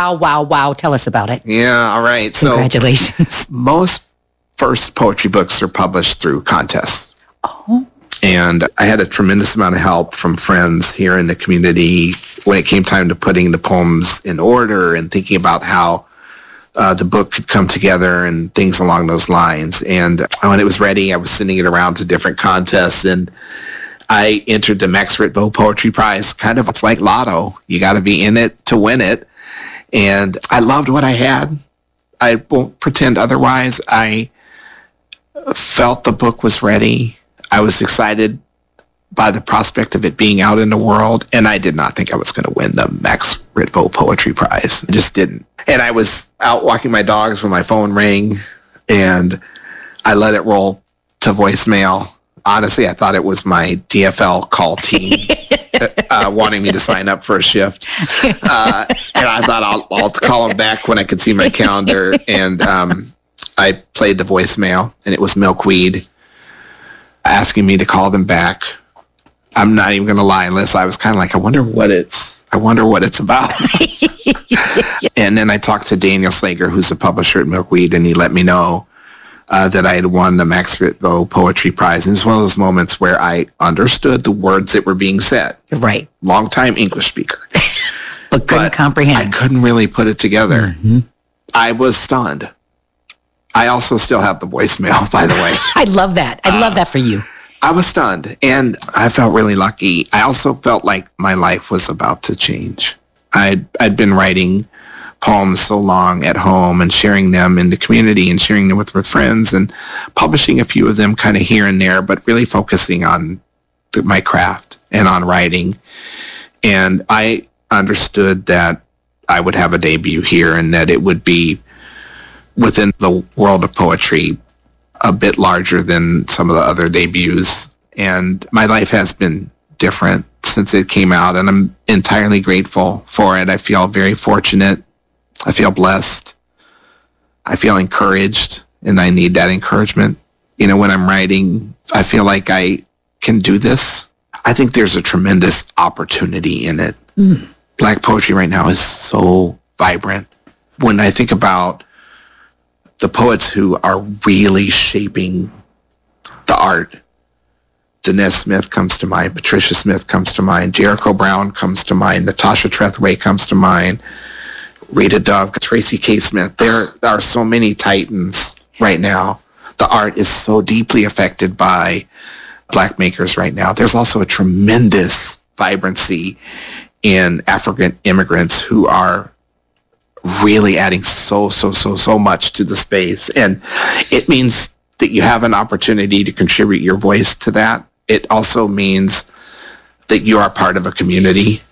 Wow. Tell us about it. Yeah, all right. Congratulations. So most first poetry books are published through contests. Oh. And I had a tremendous amount of help from friends here in the community when it came time to putting the poems in order and thinking about how the book could come together and things along those lines. And when it was ready, I was sending it around to different contests, and I entered the Max Ritvo Poetry Prize. Kind of, it's like lotto. You got to be in it to win it. And I loved what I had. I won't pretend otherwise. I felt the book was ready. I was excited by the prospect of it being out in the world, and I did not think I was going to win the Max Ritvo Poetry Prize. I just didn't. And I was out walking my dogs when my phone rang, and I let it roll to voicemail. Honestly, I thought it was my DFL call team wanting me to sign up for a shift. And I thought I'll call them back when I could see my calendar. And I played the voicemail, and it was Milkweed asking me to call them back. I'm not even going to lie, Liz. I was kind of like, I wonder what it's about. And then I talked to Daniel Slager, who's a publisher at Milkweed, and he let me know that I had won the Max Ritvo Poetry Prize. And it's one of those moments where I understood the words that were being said. Right. Long-time English speaker. But couldn't comprehend. I couldn't really put it together. Mm-hmm. I was stunned. I also still have the voicemail, by the way. I love that. I love that for you. I was stunned, and I felt really lucky. I also felt like my life was about to change. I'd been writing poems so long at home and sharing them in the community and sharing them with my friends and publishing a few of them kind of here and there, but really focusing on my craft and on writing. And I understood that I would have a debut here and that it would be within the world of poetry a bit larger than some of the other debuts. And my life has been different since it came out, and I'm entirely grateful for it. I feel very fortunate. I feel blessed. I feel encouraged, and I need that encouragement. You know, when I'm writing, I feel like I can do this. I think there's a tremendous opportunity in it. Black poetry right now is so vibrant. When I think about the poets who are really shaping the art, Danez Smith comes to mind, Patricia Smith comes to mind, Jericho Brown comes to mind, Natasha Trethewey comes to mind, Rita Dove, Tracy K. Smith. There are so many titans right now. The art is so deeply affected by Black makers right now. There's also a tremendous vibrancy in African immigrants who are really adding so much to the space. And it means that you have an opportunity to contribute your voice to that. It also means that you are part of a community,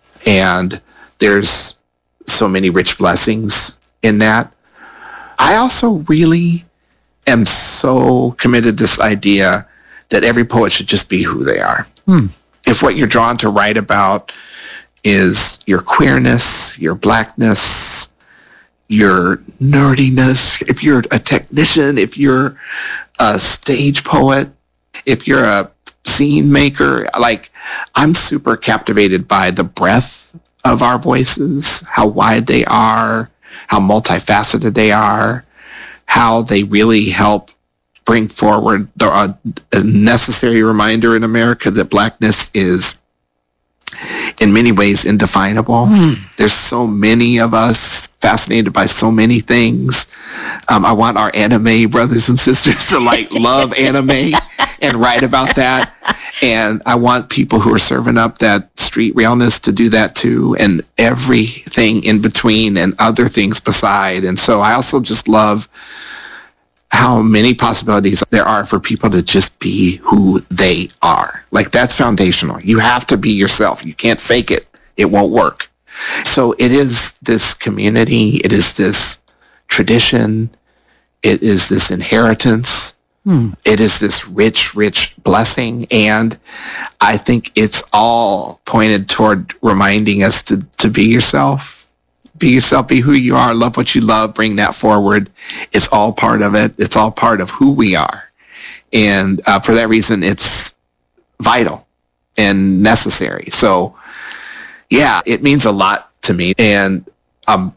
and there's so many rich blessings in that. I also really am so committed to this idea that every poet should just be who they are. If what you're drawn to write about is your queerness, your Blackness, your nerdiness, if you're a technician, if you're a stage poet, if you're a scene maker, like, I'm super captivated by the breadth of our voices, how wide they are, how multifaceted they are, how they really help bring forward a necessary reminder in America that Blackness is in many ways indefinable. There's so many of us fascinated by so many things. I want our anime brothers and sisters to love anime and write about that. And I want people who are serving up that street realness to do that too, and everything in between and other things beside. And so I also just love how many possibilities there are for people to just be who they are. Like, that's foundational. You have to be yourself. You can't fake it. It won't work. So it is this community. It is this tradition. It is this inheritance. It is this rich, rich blessing. And I think it's all pointed toward reminding us to be yourself. Be yourself, be who you are, love what you love, bring that forward. It's all part of it. It's all part of who we are. And for that reason, it's vital and necessary. So, yeah, it means a lot to me. And I'm